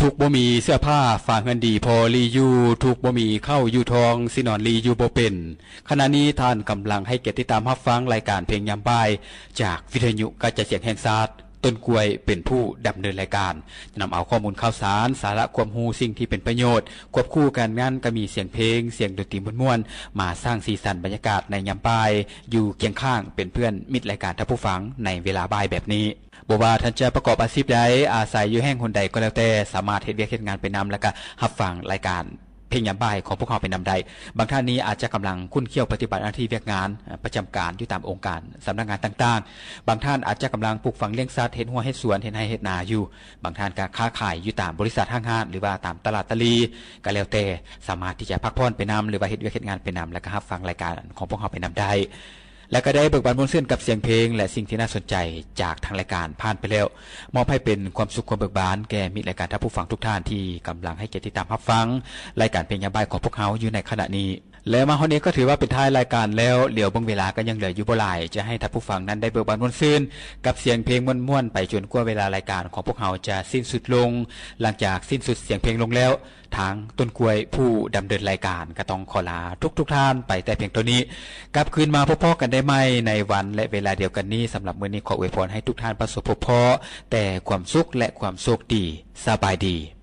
ทุกบ่มีเสื้อผ้าฝากเงินดีพอรีอยู่ทุกบ่มีเข้าอยู่ทองสินอนรีอยู่บ่เป็นขณะนี้ท่านกำลังให้เกียรติตามรับฟังรายการเพลงยามบ่ายจากวิทยุกระจายเสียงแห่งชาติต้นกล้วยเป็นผู้ดำเนินรายการนำเอาข้อมูลข่าวสารสาระความรู้สิ่งที่เป็นประโยชน์ควบคู่กันงานก็มีเสียงเพลงเสียงดนตรีม่วนๆมาสร้างสีสันบรรยากาศในยามบ่ายอยู่เคียงข้างเป็นเพื่อนมิตรรายการท่านผู้ฟังในเวลาบ่ายแบบนี้บ่ว่าท่านจะประกอบอาชีพใดอาศัยอยู่แห่งหนใดก็แล้วแต่สามารถเฮ็ดเวียกเฮ็ดงานไปนำแล้วก็รับฟังรายการเพลงยามบ่ายของพวกเราไปนำได้บางท่านนี้อาจจะกำลังคุ้นเคี่ยวปฏิบัติหน้าที่เวียกงานประจำการอยู่ตามองค์การสำนักงานต่างๆบางท่านอาจจะกำลังปลูกฝังเลี้ยงสัตว์เฮ็ดหัวเฮ็ดสวนเฮ็ดไร่เฮ็ดนาอยู่บางท่านก็ค้าขายอยู่ตามบริษัทห้างหรือว่าตามตลาดตะลีก็แล้วแต่สามารถที่จะพักผ่อนไปนำหรือว่าเฮ็ดเวียกเฮ็ดงานไปนำแล้วก็รับฟังรายการของพวกเราไปนำได้และก็ได้เบิกบานบนเส้นกับเสียงเพลงและสิ่งที่น่าสนใจจากทางรายการผ่านไปแล้วมอบให้เป็นความสุขความเบิกบานแก่มิตรรายการท่านผู้ฟังทุกท่านที่กำลังให้เกียรติติดตามรับฟังรายการเพลงยามบ่ายของพวกเขาอยู่ในขณะนี้และมาวันนี้ก็ถือว่าเป็นท้ายรายการแล้วเหลียวเบิ่งเวลาก็ยังเหลืออยู่บ่หลายจะให้ท่านผู้ฟังนั้นได้เบิกบานบนเส้นกับเสียงเพลงม่วนๆไปจนกว่าเวลารายการของพวกเขาจะสิ้นสุดลงหลังจากสิ้นสุดเสียงเพลงลงแล้วทางต้นกล้วยผู้ดำเนินรายการก็ต้องขอลาทุกท่านไปแต่เพียงเท่านี้กลับคืนมาพบกันได้ไหมในวันและเวลาเดียวกันนี้สำหรับมื้อนี้ขออวยพรให้ทุกท่านประสบพบแต่ความสุขและความโชคดีสบายดี